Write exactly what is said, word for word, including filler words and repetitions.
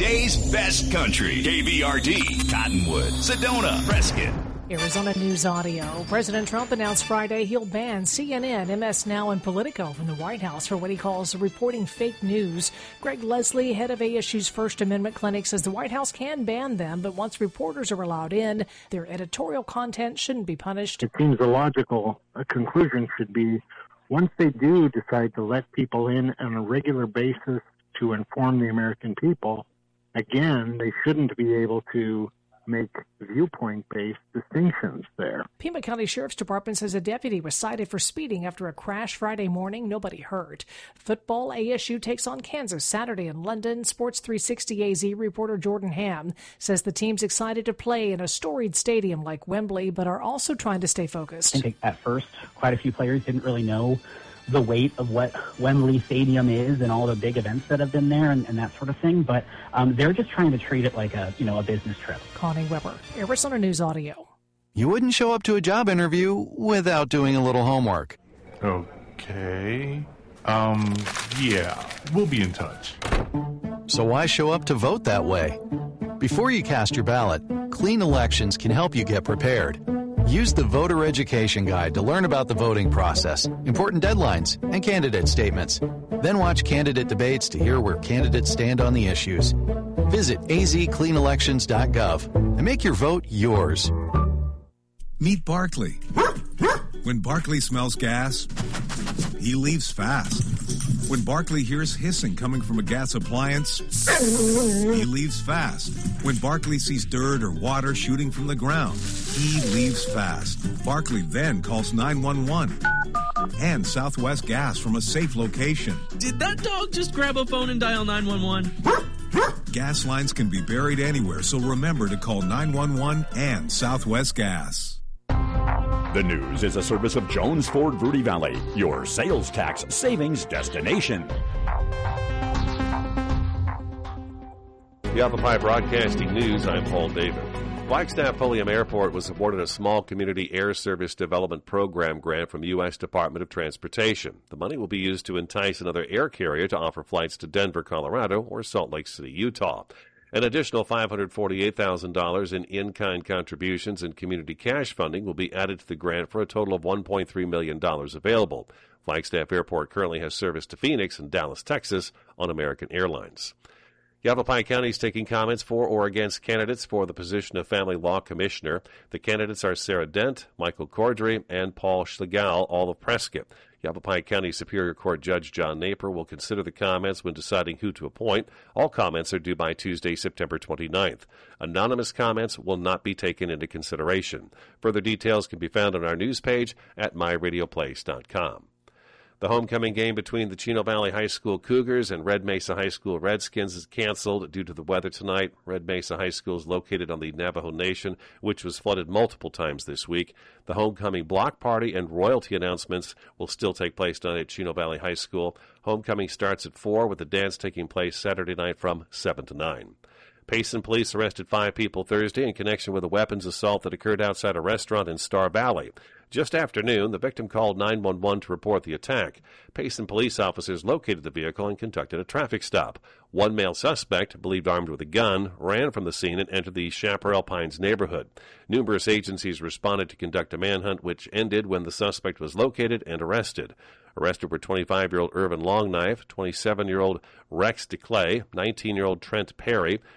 Today's best country. K V R D, Cottonwood, Sedona, Prescott. Arizona News Audio. President Trump announced Friday he'll ban C N N, M S Now, and Politico from the White House for what he calls reporting fake news. Greg Leslie, head of A S U's First Amendment Clinic, says the White House can ban them, but once reporters are allowed in, their editorial content shouldn't be punished. It seems a logical a conclusion should be once they do decide to let people in on a regular basis to inform the American people, again, they shouldn't be able to make viewpoint-based distinctions there. Pima County Sheriff's Department says a deputy was cited for speeding after a crash Friday morning. Nobody hurt. Football, A S U takes on Kansas Saturday in London. Sports three sixty A Z reporter Jordan Ham says the team's excited to play in a storied stadium like Wembley, but are also trying to stay focused. I think at first, quite a few players didn't really know the weight of what Wembley Stadium is and all the big events that have been there and, and that sort of thing. But um, they're just trying to treat it like a, you know, a business trip. Connie Weber, Arizona News Audio. You wouldn't show up to a job interview without doing a little homework. Okay. Um, yeah, we'll be in touch. So why show up to vote that way? Before you cast your ballot, Clean Elections can help you get prepared. Use the Voter Education Guide to learn about the voting process, important deadlines, and candidate statements. Then watch candidate debates to hear where candidates stand on the issues. Visit a z clean elections dot gov and make your vote yours. Meet Barkley. When Barkley smells gas, he leaves fast. When Barkley hears hissing coming from a gas appliance, he leaves fast. When Barkley sees dirt or water shooting from the ground, he leaves fast. Barkley then calls nine one one and Southwest Gas from a safe location. Did that dog just grab a phone and dial nine one one? Gas lines can be buried anywhere, so remember to call nine one one and Southwest Gas. The News is a service of Jones Ford Verde Valley, your sales tax savings destination. The Yavapai Broadcasting News, I'm Paul David. Flagstaff Pulliam Airport was awarded a small community air service development program grant from the U S Department of Transportation. The money will be used to entice another air carrier to offer flights to Denver, Colorado, or Salt Lake City, Utah. An additional five hundred forty-eight thousand dollars in in-kind contributions and community cash funding will be added to the grant for a total of one point three million dollars available. Flagstaff Airport currently has service to Phoenix and Dallas, Texas on American Airlines. Yavapai County is taking comments for or against candidates for the position of Family Law Commissioner. The candidates are Sarah Dent, Michael Cordry, and Paul Schlegel, all of Prescott. Yavapai County Superior Court Judge John Naper will consider the comments when deciding who to appoint. All comments are due by Tuesday, September twenty-ninth. Anonymous comments will not be taken into consideration. Further details can be found on our news page at my radio place dot com. The homecoming game between the Chino Valley High School Cougars and Red Mesa High School Redskins is canceled due to the weather tonight. Red Mesa High School is located on the Navajo Nation, which was flooded multiple times this week. The homecoming block party and royalty announcements will still take place tonight at Chino Valley High School. Homecoming starts at four, with the dance taking place Saturday night from seven to nine. Payson police arrested five people Thursday in connection with a weapons assault that occurred outside a restaurant in Star Valley. Just after noon, the victim called nine one one to report the attack. Payson police officers located the vehicle and conducted a traffic stop. One male suspect, believed armed with a gun, ran from the scene and entered the Chaparral Pines neighborhood. Numerous agencies responded to conduct a manhunt, which ended when the suspect was located and arrested. Arrested were twenty-five-year-old Irvin Longknife, twenty-seven-year-old Rex DeClay, nineteen-year-old Trent Perry,